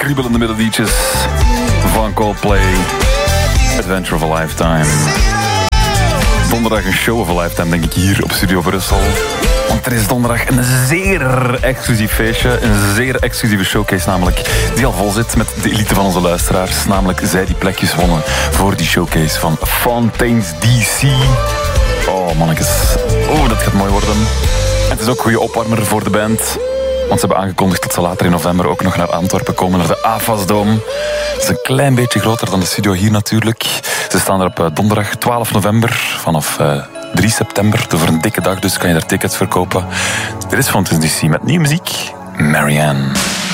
kriebelende melodietjes van Coldplay. Adventure of a Lifetime. Donderdag een show of a lifetime, denk ik, hier op Studio Brussel. Want er is donderdag een zeer exclusief feestje. Een zeer exclusieve showcase namelijk. Die al vol zit met de elite van onze luisteraars. Namelijk zij die plekjes wonnen voor die showcase van Fountains DC. Oh mannetjes. Oh, dat gaat mooi worden. En het is ook een goede opwarmer voor de band. Want ze hebben aangekondigd dat ze later in november ook nog naar Antwerpen komen, naar de AFAS Dome. Het is een klein beetje groter dan de studio hier natuurlijk. Ze staan er op donderdag 12 november vanaf 3 september. Voor een dikke dag, dus kan je daar tickets verkopen. Dit is Fountains DC met nieuwe muziek. Marianne.